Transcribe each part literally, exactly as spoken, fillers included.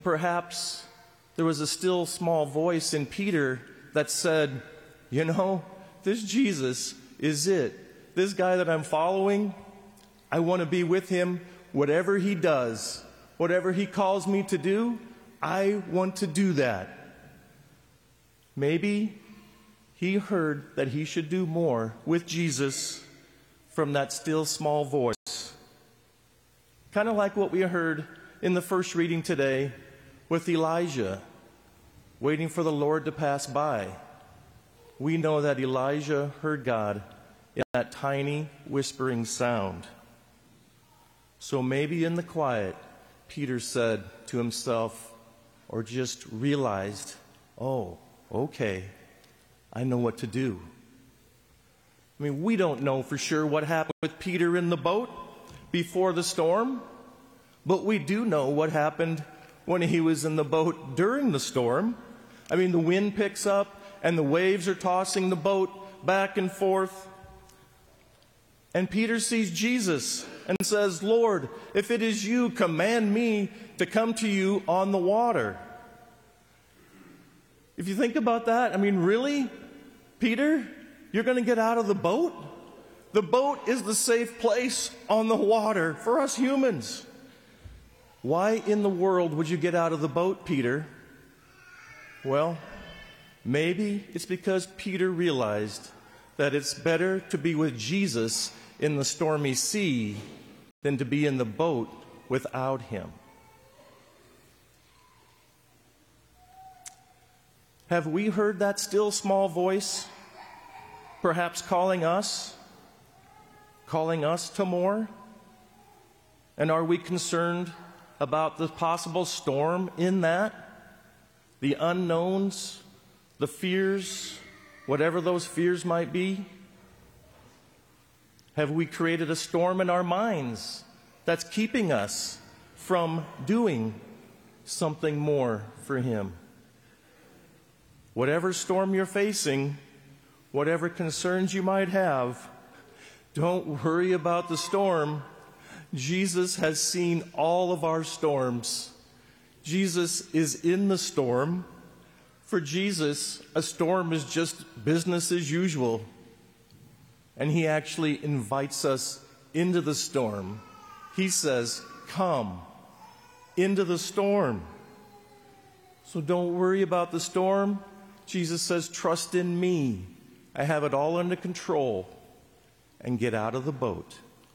Perhaps there was a still small voice in Peter that said, you know, this Jesus is it. This guy that I'm following, I want to be with him whatever he does, whatever he calls me to do, I want to do that. Maybe he heard that he should do more with Jesus from that still small voice. Kind of like what we heard in the first reading today with Elijah, waiting for the Lord to pass by. We know that Elijah heard God in that tiny whispering sound. So maybe in the quiet, Peter said to himself, or just realized, oh, okay, I know what to do. I mean, we don't know for sure what happened with Peter in the boat before the storm, but we do know what happened when he was in the boat during the storm. I mean, the wind picks up and the waves are tossing the boat back and forth. And Peter sees Jesus and says, Lord, if it is you, command me to come to you on the water. If you think about that, I mean, really? Peter, you're going to get out of the boat? The boat is the safe place on the water for us humans. Why in the world would you get out of the boat, Peter? Well, maybe it's because Peter realized that it's better to be with Jesus in the stormy sea than to be in the boat without him. Have we heard that still small voice, perhaps calling us, calling us to more? And are we concerned about the possible storm in that? The unknowns, the fears, whatever those fears might be? Have we created a storm in our minds that's keeping us from doing something more for him? Whatever storm you're facing, whatever concerns you might have, don't worry about the storm. Jesus has seen all of our storms. Jesus is in the storm. For Jesus, a storm is just business as usual. And he actually invites us into the storm. He says, come into the storm. So don't worry about the storm. Jesus says, trust in me. I have it all under control. And get out of the boat.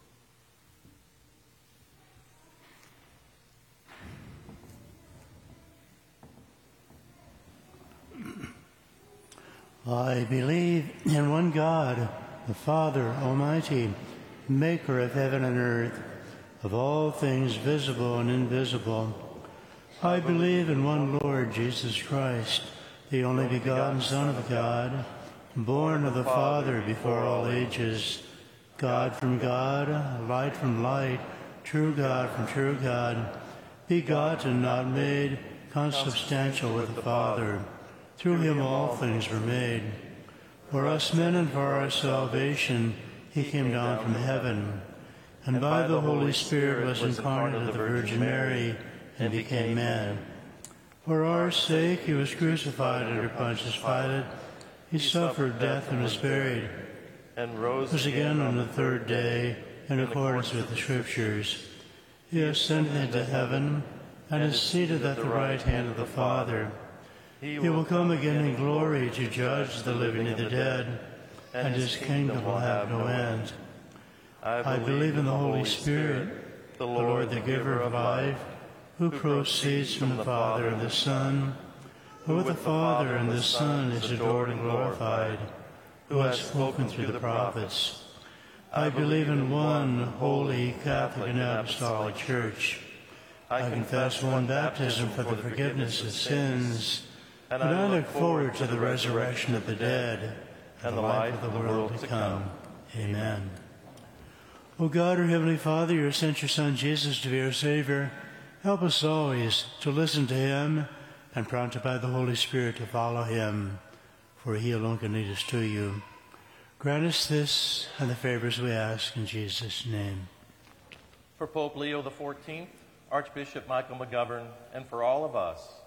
I believe in one God, the Father Almighty, maker of heaven and earth, of all things visible and invisible. I believe in one Lord Jesus Christ, the only begotten Son of God, born of the Father before all ages, God from God, light from light, true God from true God, begotten, not made, consubstantial with the Father. Through him all things were made. For us men and for our salvation, he came down from heaven, and by the Holy Spirit was incarnate of the Virgin Mary, and became man. For our sake he was crucified under Pontius Pilate. He suffered death and was buried, and rose again on the third day, in accordance with the Scriptures. He ascended into heaven, and is seated at the right hand of the Father. He will come again in glory to judge the living and the dead, and his kingdom will have no end. I believe in the Holy Spirit, the Lord, the giver of life, who proceeds from the Father and the Son, who with the Father and the Son is adored and glorified, who has spoken through the prophets. I believe in one holy, Catholic, and Apostolic Church. I confess one baptism for the forgiveness of sins, and I look forward to the resurrection of the dead and the life of the world to come. Amen. O God, our Heavenly Father, you have sent your Son Jesus to be our Savior. Help us always to listen to him and, prompted by the Holy Spirit, to follow him, for he alone can lead us to you. Grant us this and the favors we ask in Jesus' name. For Pope Leo the fourteenth, Archbishop Michael McGovern, and for all of us.